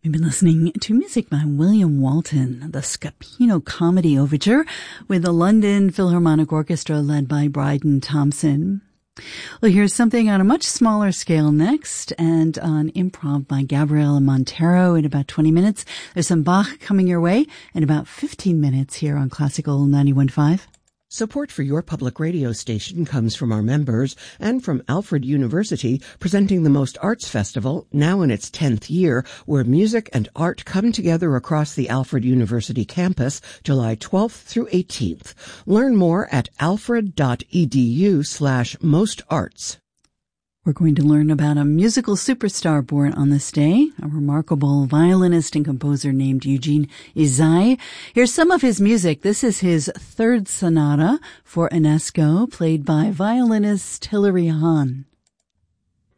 We've been listening to music by William Walton, the Scapino Comedy Overture, with the London Philharmonic Orchestra led by Bryden Thompson. Well, here's something on a much smaller scale next, and on improv by Gabriela Montero in about 20 minutes. There's some Bach coming your way in about 15 minutes here on Classical 91.5. Support for your public radio station comes from our members and from Alfred University, presenting the Most Arts Festival, now in its 10th year, where music and art come together across the Alfred University campus, July 12th through 18th. Learn more at alfred.edu/mostarts. We're going to learn about a musical superstar born on this day, a remarkable violinist and composer named Eugene Izai. Here's some of his music. This is his third sonata for Enesco, played by violinist Hilary Hahn.